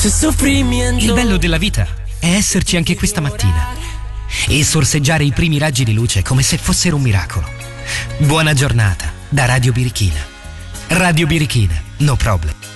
Il bello della vita è esserci anche questa mattina e sorseggiare i primi raggi di luce come se fossero un miracolo. Buona giornata da Radio Birichina. Radio Birichina, no problem.